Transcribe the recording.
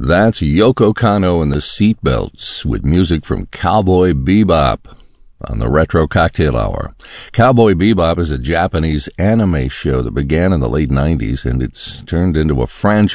That's Yoko Kanno and the Seatbelts with music from Cowboy Bebop on the Retro Cocktail Hour. Cowboy Bebop is a Japanese anime show that began in the late 90s, and it's turned into a franchise